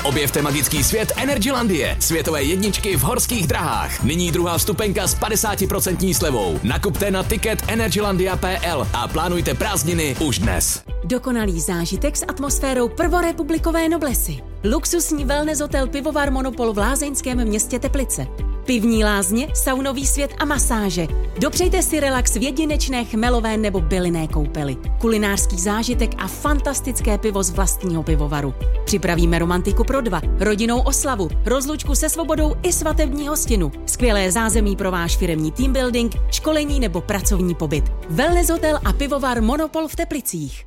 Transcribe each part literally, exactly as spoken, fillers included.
Objevte magický svět Energylandie, světové jedničky v horských drahách. Nyní druhá vstupenka s padesát procent slevou. Nakupte na ticket energylandia tečka p l a plánujte prázdniny už dnes. Dokonalý zážitek s atmosférou prvorepublikové noblesy. Luxusní wellness hotel Pivovar Monopol v lázeňském městě Teplice. Pivní lázně, saunový svět a masáže. Dopřejte si relax v jedinečné chmelové nebo bylinné koupeli. Kulinářský zážitek a fantastické pivo z vlastního pivovaru. Připravíme romantiku pro dva, rodinnou oslavu, rozlučku se svobodou i svatební hostinu. Skvělé zázemí pro váš firemní team building, školení nebo pracovní pobyt. Wellness hotel a pivovar Monopol v Teplicích.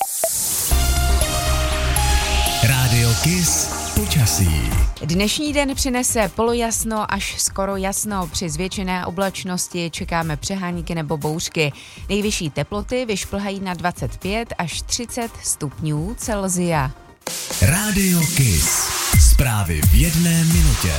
Rádio Kiss počasí. Dnešní den přinese polojasno až skoro jasno. Při zvětšené oblačnosti čekáme přehánky nebo bouřky. Nejvyšší teploty vyšplhají na dvacet pět až třicet stupňů Celsia. Rádio Kiss. Zprávy v jedné minutě.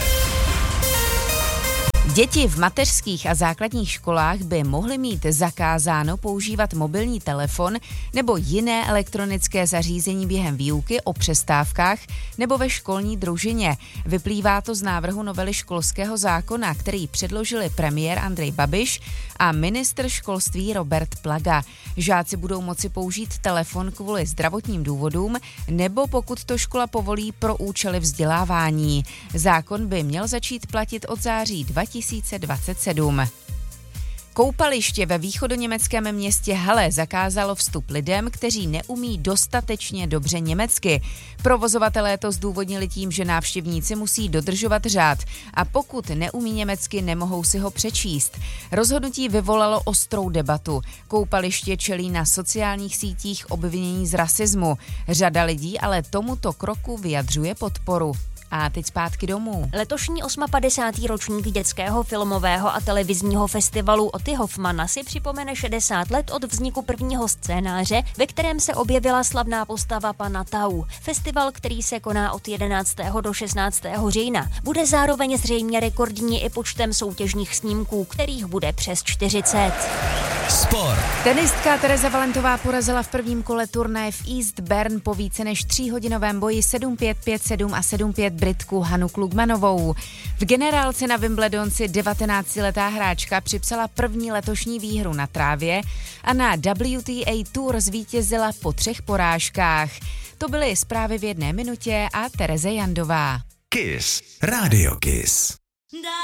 Děti v mateřských a základních školách by mohly mít zakázáno používat mobilní telefon nebo jiné elektronické zařízení během výuky, o přestávkách nebo ve školní družině. Vyplývá to z návrhu novely školského zákona, který předložili premiér Andrej Babiš a ministr školství Robert Plaga. Žáci budou moci použít telefon kvůli zdravotním důvodům nebo pokud to škola povolí pro účely vzdělávání. Zákon by měl začít platit od září dva tisíce dvacet sedm. Koupaliště ve východoněmeckém městě Halle zakázalo vstup lidem, kteří neumí dostatečně dobře německy. Provozovatelé to zdůvodnili tím, že návštěvníci musí dodržovat řád a pokud neumí německy, nemohou si ho přečíst. Rozhodnutí vyvolalo ostrou debatu. Koupaliště čelí na sociálních sítích obvinění z rasismu. Řada lidí ale tomuto kroku vyjadřuje podporu. A teď zpátky domů. Letošní padesátý osmý ročník dětského filmového a televizního festivalu Otty Hoffmana si připomene šedesát let od vzniku prvního scénáře, ve kterém se objevila slavná postava pana Tau. Festival, který se koná od jedenáctého do šestnáctého října, bude zároveň zřejmě rekordní i počtem soutěžních snímků, kterých bude přes čtyřicet. Sport. Tenistka Tereza Valentová porazila v prvním kole turnaje v East Bern po více než tříhodinovém boji sedm pět, pět sedm a sedm pět Britku Hanu Klugmanovou. V generálce na Wimbledon si devatenáctiletá hráčka připsala první letošní výhru na trávě a na W T A Tour zvítězila po třech porážkách. To byly zprávy v jedné minutě a Tereze Jandová. Kiss. Rádio Kiss.